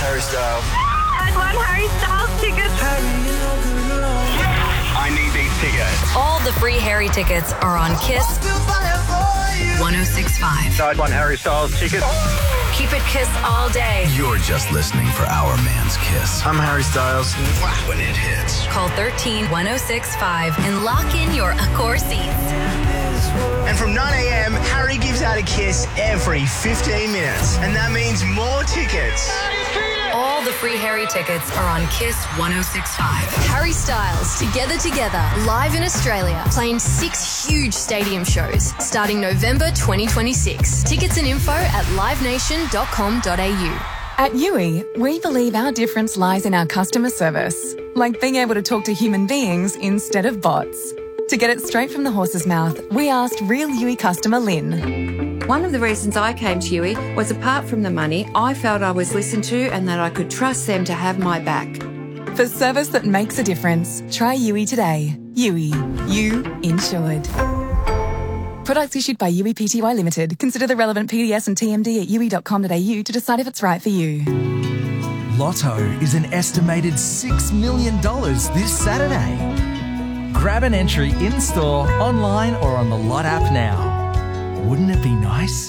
Harry Styles. I'd want Harry Styles tickets. I need these tickets. All the free Harry tickets are on Kiss 106.5. I'd want Harry Styles tickets. Keep it Kiss all day. You're just listening for Our Man's Kiss. I'm Harry Styles. When it hits. Call 13-1065 and lock in your Accor seats. And from 9 a.m, Harry gives out a kiss every 15 minutes. And that means more tickets. All the free Harry tickets are on Kiss 106.5. Harry Styles, Together Together, live in Australia, playing 6 huge stadium shows starting November 2026. Tickets and info at livenation.com.au. At Yui, we believe our difference lies in our customer service, like being able to talk to human beings instead of bots. To get it straight from the horse's mouth, we asked real Yui customer Lynn. One of the reasons I came to Yui was, apart from the money, I felt I was listened to and that I could trust them to have my back. For service that makes a difference, try Yui today. Yui, you insured. Products issued by Yui Pty Limited. Consider the relevant PDS and TMD at yui.com.au to decide if it's right for you. Lotto is an estimated $6 million this Saturday. Grab an entry in-store, online or on the Lot app now. Wouldn't it be nice?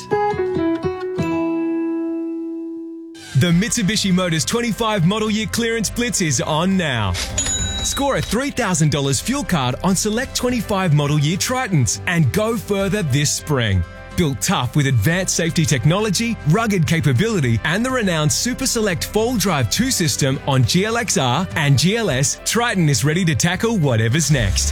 The Mitsubishi Motors 25 Model Year Clearance Blitz is on now. Score a $3,000 fuel card on select 25 Model Year Tritons and go further this spring. Built tough with advanced safety technology, rugged capability, and the renowned Super Select 4-Drive 2 system on GLXR and GLS, Triton is ready to tackle whatever's next.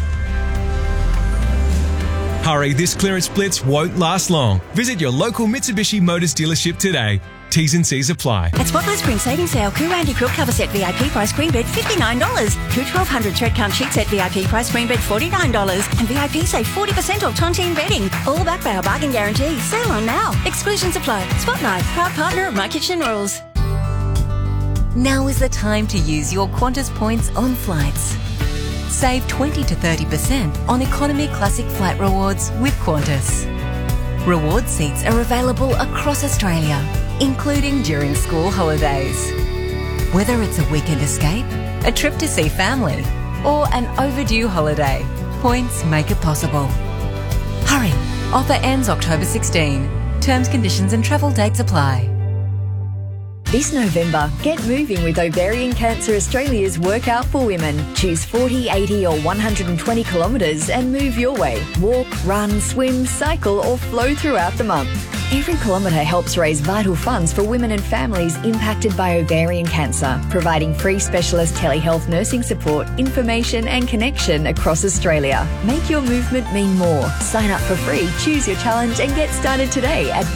Hurry, this clearance blitz won't last long. Visit your local Mitsubishi Motors dealership today. T's and C's apply. At Spotlight Spring Savings Sale, Koo Andy Quilt Cover Set VIP price queen bed $59. Koo 1200 thread count sheet set VIP price queen bed $49. And VIP save 40% off Tontine bedding. All backed by our bargain guarantee. Sale on now. Exclusions apply. Spotlight, proud partner of My Kitchen Rules. Now is the time to use your Qantas points on flights. Save 20 to 30% on economy classic flight rewards with Qantas. Reward seats are available across Australia, including during school holidays. Whether it's a weekend escape, a trip to see family, or an overdue holiday, points make it possible. Hurry! Offer ends October 16. Terms, conditions and travel dates apply. This November, get moving with Ovarian Cancer Australia's Workout for Women. Choose 40, 80 or 120 kilometres and move your way. Walk, run, swim, cycle or flow throughout the month. Every kilometre helps raise vital funds for women and families impacted by ovarian cancer, providing free specialist telehealth nursing support, information and connection across Australia. Make your movement mean more. Sign up for free, choose your challenge and get started today at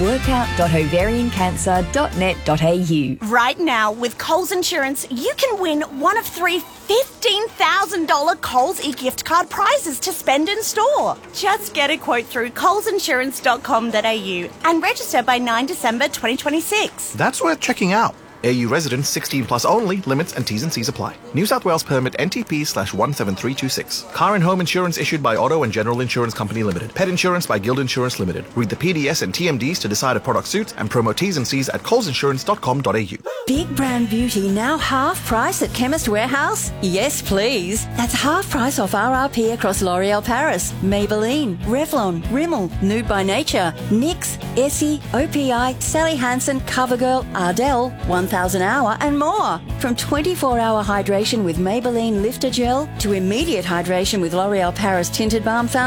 workout.ovariancancer.net.au. Right now, with Coles Insurance, you can win one of 3 $15,000 Coles e-gift card prizes to spend in store. Just get a quote through colesinsurance.com.au and register by 9 December 2026. That's worth checking out. AU residents 16 plus only. Limits and T's and C's apply. New South Wales permit NTP/17326. Car and home insurance issued by Auto and General Insurance Company Limited. Pet insurance by Guild Insurance Limited. Read the PDS and TMDs to decide if product suits and promo T's and C's at colesinsurance.com.au. Big brand beauty now half price at Chemist Warehouse? Yes, please. That's half price off RRP across L'Oreal Paris, Maybelline, Revlon, Rimmel, Nude by Nature, NYX, Essie, OPI, Sally Hansen, CoverGirl, Ardell, 1000 Hour and more. From 24-hour hydration with Maybelline Lifter Gel to immediate hydration with L'Oreal Paris Tinted Balm